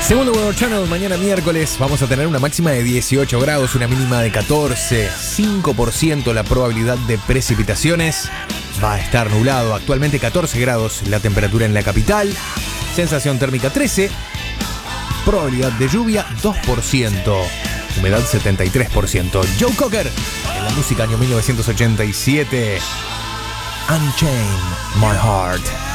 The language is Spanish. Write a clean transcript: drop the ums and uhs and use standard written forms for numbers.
Segundo Weather Channel, mañana miércoles vamos a tener una máxima de 18 grados, una mínima de 14, 5% la probabilidad de precipitaciones. Va a estar nublado, actualmente 14 grados la temperatura en la capital, sensación térmica 13, probabilidad de lluvia 2%, humedad 73%. Joe Cocker, en la música año 1987, Unchain My Heart.